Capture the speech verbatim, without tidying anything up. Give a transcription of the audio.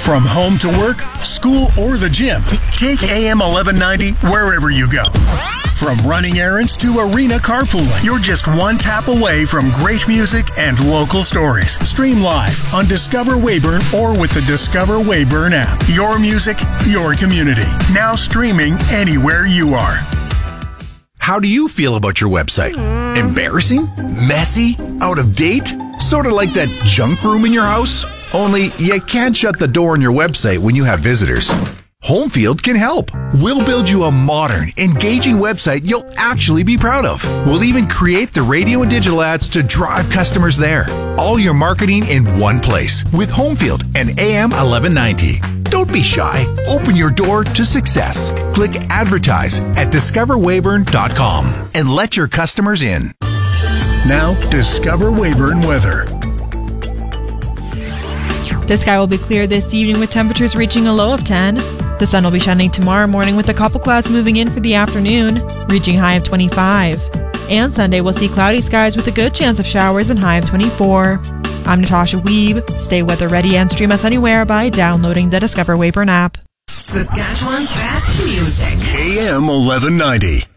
From home to work, school, or the gym, take A M eleven ninety wherever you go. From running errands to arena carpooling, you're just one tap away from great music and local stories. Stream live on Discover Weyburn or with the Discover Weyburn app. Your music, your community. Now streaming anywhere you are. How do you feel about your website? Embarrassing? Messy? Out of date? Sort of like that junk room in your house? Only you can't shut the door on your website when you have visitors. Homefield can help. We'll build you a modern, engaging website you'll actually be proud of. We'll even create the radio and digital ads to drive customers there. All your marketing in one place with Homefield and A M eleven ninety. Don't be shy. Open your door to success. Click advertise at discover weyburn dot com and let your customers in. Now, Discover Weyburn weather. The sky will be clear this evening with temperatures reaching a low of ten. The sun will be shining tomorrow morning with a couple clouds moving in for the afternoon, reaching high of twenty-five. And Sunday we'll see cloudy skies with a good chance of showers and high of twenty-four. I'm Natasha Weeb. Stay weather ready and stream us anywhere by downloading the Discover Weyburn app. Saskatchewan's best music. A M eleven ninety.